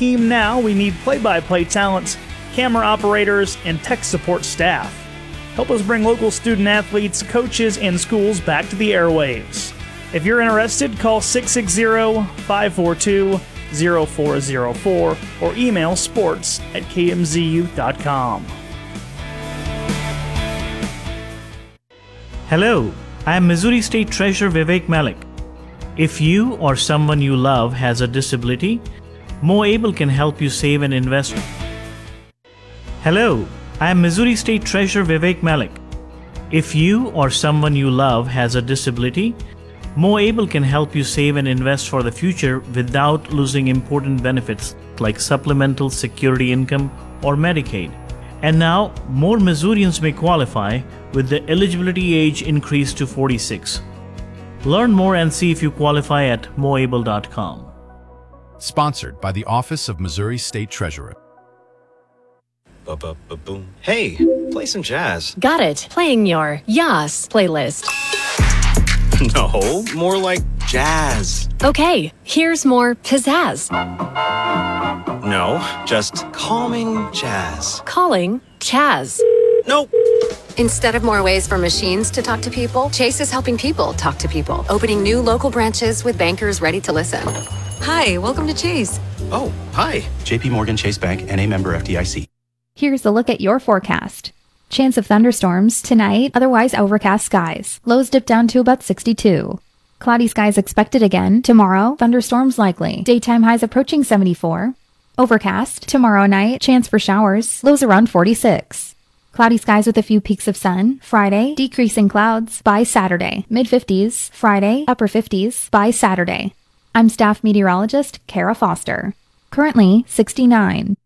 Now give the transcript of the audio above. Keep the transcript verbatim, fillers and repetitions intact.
team now. We need play-by-play talent, camera operators, and tech support staff. Help us bring local student athletes, coaches, and schools back to the airwaves. If you're interested, call six six zero, five four two, zero four zero four or email sports at k m z u dot com. Hello, I am Missouri State Treasurer Vivek Malik. If you or someone you love has a disability, MoAble can help you save and invest. Hello, I am Missouri State Treasurer Vivek Malik. If you or someone you love has a disability, MoAble can help you save and invest for the future without losing important benefits like supplemental security income or Medicaid. And now, more Missourians may qualify with the eligibility age increased to forty-six. Learn more and see if you qualify at moable dot com. Sponsored by the Office of Missouri State Treasurer. Ba-ba-ba-boom. Hey, play some jazz. Got it. Playing your Yas playlist. No, more like jazz. Okay, here's more pizzazz. No, just calming jazz. Calling Chaz. Nope. Instead of more ways for machines to talk to people, Chase is helping people talk to people, opening new local branches with bankers ready to listen. Hi, welcome to Chase. Oh, hi. J P Morgan Chase Bank, N A member F D I C. Here's a look at your forecast. Chance of thunderstorms tonight, otherwise overcast skies. Lows dip down to about sixty-two. Cloudy skies expected again tomorrow, thunderstorms likely. Daytime highs approaching seventy-four. Overcast tomorrow night, chance for showers, lows around forty-six. Cloudy skies with a few peaks of sun. Friday, decreasing clouds by Saturday. mid fifties. Friday, upper fifties by Saturday. I'm staff meteorologist Kara Foster. Currently sixty-nine.